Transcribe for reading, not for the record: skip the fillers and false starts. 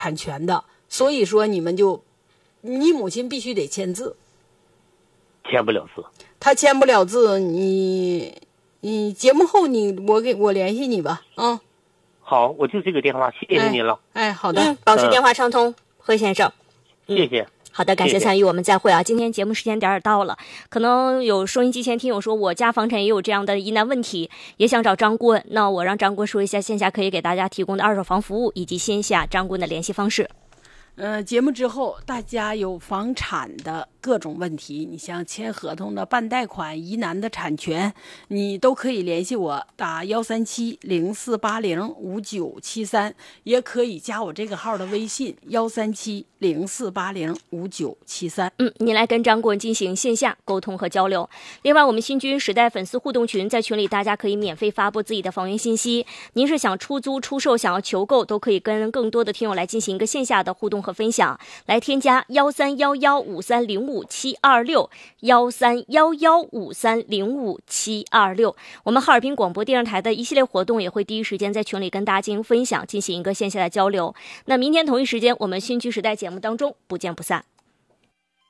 产权的，所以说你母亲必须得签字。 签不了字。 他签不了字，你节目后我联系你吧。 好，我就这个电话，谢谢您了。 好的， 保持电话畅通，何先生。 谢谢。 好的，感谢参与，我们再会啊！今天节目时间点到了，可能有收音机前听友说，我家房产也有这样的疑难问题，也想找张顾问。那我让张顾问说一下线下可以给大家提供的二手房服务，以及线下张顾问的联系方式。 节目之后，大家有房产的各种问题，你像签合同的、办贷款、疑难的产权，你都可以联系我，打137-0480-5973，也可以加我这个号的微信137-0480-5973。 你来跟张顾问进行线下沟通和交流。另外，我们新君时代粉丝互动群，在群里大家可以免费发布自己的房源信息。您是想出租、出售、想要求购，都可以跟更多的听友来进行一个线下的互动和分享。来添加13115305-726，13115305-726。我们哈尔滨广播电视台的一系列活动也会第一时间在群里跟大家进行分享，进行一个线下的交流。那明天同一时间，我们新居时代节目当中不见不散。